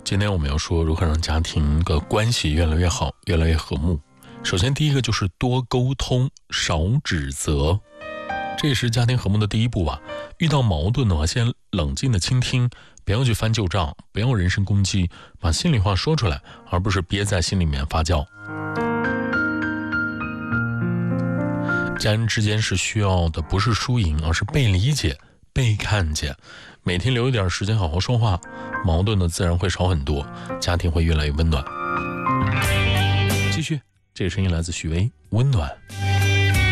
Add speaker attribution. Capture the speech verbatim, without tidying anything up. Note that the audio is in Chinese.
Speaker 1: 今天我们要说如何让家庭的关系越来越好，越来越和睦。首先第一个就是多沟通，少指责，这也是家庭和睦的第一步吧。遇到矛盾的话，先冷静的倾听，不要去翻旧账，不要人身攻击，把心里话说出来，而不是憋在心里面发酵。家人之间是需要的不是输赢，而是被理解，被看见。每天留一点时间好好说话，矛盾的自然会少很多，家庭会越来越温暖。继续，这个声音来自许巍，温暖。